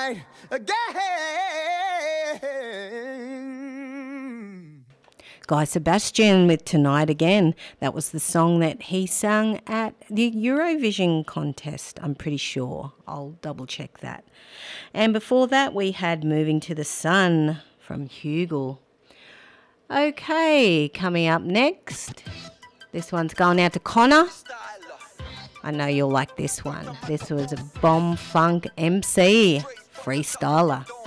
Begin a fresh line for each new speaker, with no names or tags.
tonight again.
Guy Sebastian with Tonight Again. That was the song that he sang at the Eurovision contest, I'm pretty sure. I'll double check that. And before that, we had Moving to the Sun from Hugel. Okay, coming up next, this one's going out to Connor. I know you'll like this one. This was a Bomb Funk MC Freestyler.